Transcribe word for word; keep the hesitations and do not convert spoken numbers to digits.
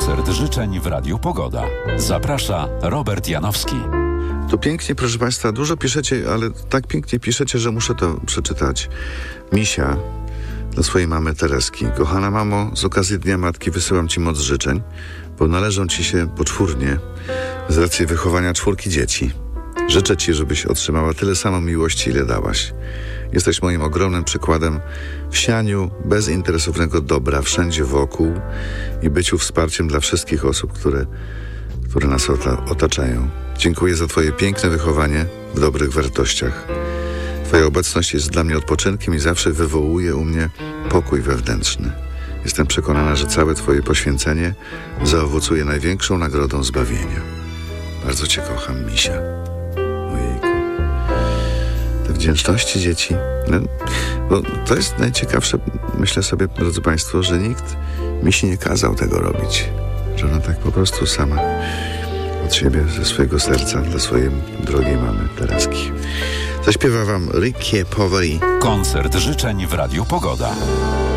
Koncert życzeń w Radiu Pogoda. Zaprasza Robert Janowski. To pięknie, proszę Państwa, dużo piszecie, ale tak pięknie piszecie, że muszę to przeczytać. Misia dla swojej mamy Tereski. Kochana mamo, z okazji Dnia Matki wysyłam Ci moc życzeń, bo należą Ci się poczwórnie z racji wychowania czwórki dzieci. Życzę Ci, żebyś otrzymała tyle samo miłości, ile dałaś. Jesteś moim ogromnym przykładem w sianiu bezinteresownego dobra wszędzie wokół i byciu wsparciem dla wszystkich osób, które, które nas ota- otaczają. Dziękuję za Twoje piękne wychowanie w dobrych wartościach. Twoja obecność jest dla mnie odpoczynkiem i zawsze wywołuje u mnie pokój wewnętrzny. Jestem przekonana, że całe Twoje poświęcenie zaowocuje największą nagrodą zbawienia. Bardzo Cię kocham, Misia. Ojejku. Te wdzięczności dzieci. No, bo to jest najciekawsze, myślę sobie, drodzy Państwo, że nikt Misi nie kazał tego robić. Że ona tak po prostu sama od siebie, ze swojego serca dla swojej drogiej mamy Tereski. Zaśpiewa Wam Ricky Poveri. Koncert życzeń w Radiu Pogoda.